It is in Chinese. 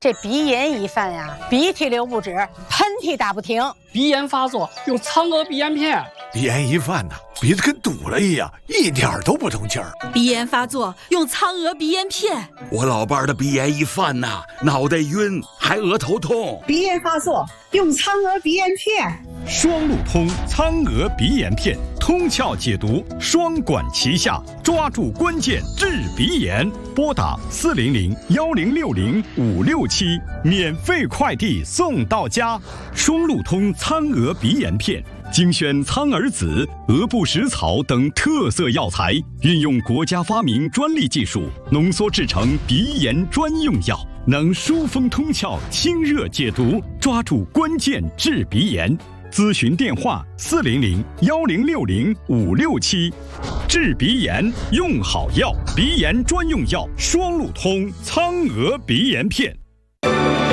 这鼻炎一犯呀，鼻涕流不止，喷嚏打不停。 鼻炎发作用苍娥鼻炎片。 鼻炎一犯呢，鼻子跟堵了一样，一点都不通气儿。 鼻炎发作用苍娥鼻炎片。 我老伴儿的鼻炎一犯呐，脑袋晕，还额头痛。 鼻炎发作用苍娥鼻炎片。 双路通苍娥鼻炎片，通窍解毒，双管齐下，抓住关键治鼻炎。拨打400-1060-567，免费快递送到家。双路通苍娥鼻炎片，精选苍耳子、鹅不食草等特色药材，运用国家发明专利技术，浓缩制成鼻炎专用药，能疏风通窍、清热解毒，抓住关键治鼻炎。咨询电话400-1060-567。治鼻炎用好药，鼻炎专用药双路通苍娥鼻炎片。